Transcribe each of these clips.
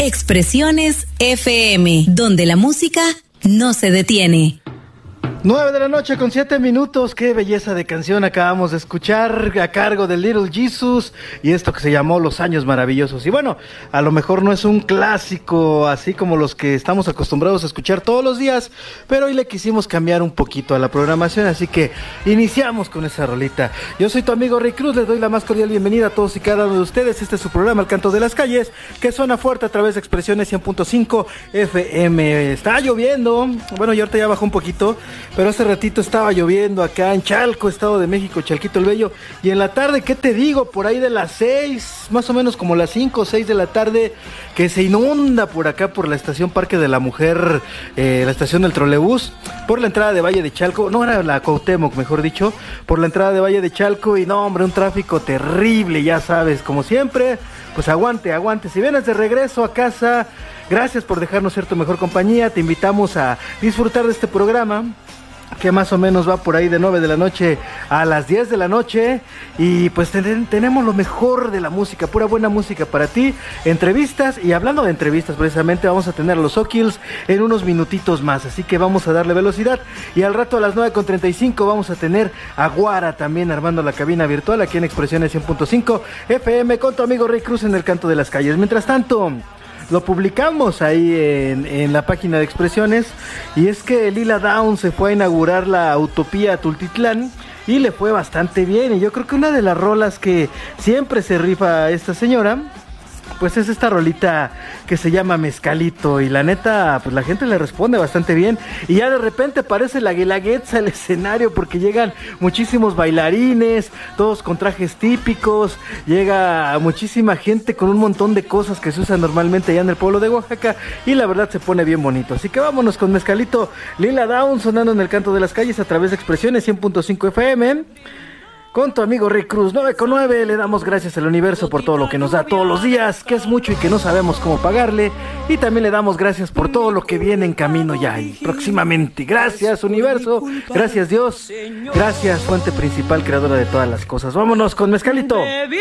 Expresiones FM, donde la música no se detiene. 9:07 p.m, qué belleza de canción acabamos de escuchar a cargo de Little Jesus y esto que se llamó Los Años Maravillosos. Y bueno, a lo mejor no es un clásico así como los que estamos acostumbrados a escuchar todos los días, pero hoy le quisimos cambiar un poquito a la programación, así que iniciamos con esa rolita. Yo soy tu amigo Rey Cruz, les doy la más cordial bienvenida a todos y cada uno de ustedes. Este es su programa El Canto de las Calles, que suena fuerte a través de Expresiones 100.5 FM. Está lloviendo, bueno, y ahorita ya bajó un poquito, pero hace ratito estaba lloviendo acá en Chalco, Estado de México, Chalquito el Bello, y en la tarde, ¿qué te digo? Por ahí de las 6, más o menos como las 5 o 6 de la tarde, que se inunda por acá, por la estación Parque de la Mujer, la estación del trolebús, por la entrada de Valle de Chalco, no era la Cuauhtémoc, mejor dicho, por la entrada de Valle de Chalco, y no, hombre, un tráfico terrible, ya sabes, como siempre, pues aguante, si vienes de regreso a casa, gracias por dejarnos ser tu mejor compañía, te invitamos a disfrutar de este programa, que más o menos va por ahí de 9 de la noche a las 10 de la noche, y pues tenemos lo mejor de la música, pura buena música para ti, entrevistas, y hablando de entrevistas precisamente vamos a tener a los O'Kills en unos minutitos más, así que vamos a darle velocidad, y al rato a las 9:35 vamos a tener a Guara también armando la cabina virtual aquí en Expresiones 100.5 FM con tu amigo Rey Cruz en El Canto de las Calles. Mientras tanto, lo publicamos ahí en la página de Expresiones, y es que Lila Downs se fue a inaugurar la Utopía Tultitlán y le fue bastante bien, y yo creo que una de las rolas que siempre se rifa esta señora pues es esta rolita que se llama Mezcalito, y la neta, pues la gente le responde bastante bien, y ya de repente aparece la Guelaguetza al escenario, porque llegan muchísimos bailarines, todos con trajes típicos, llega muchísima gente con un montón de cosas que se usan normalmente allá en el pueblo de Oaxaca, y la verdad se pone bien bonito, así que vámonos con Mezcalito, Lila Downs sonando en El Canto de las Calles a través de Expresiones 100.5 FM. Con tu amigo Rey Cruz, 9:09, le damos gracias al universo por todo lo que nos da todos los días, que es mucho y que no sabemos cómo pagarle, y también le damos gracias por todo lo que viene en camino ya y próximamente. Gracias universo, gracias Dios, gracias fuente principal creadora de todas las cosas. Vámonos con Mezcalito. Bebí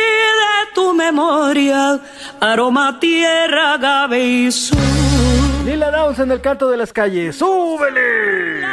de tu memoria, aroma, tierra, agave y sur. Lila Downs en El Canto de las Calles, ¡súbele!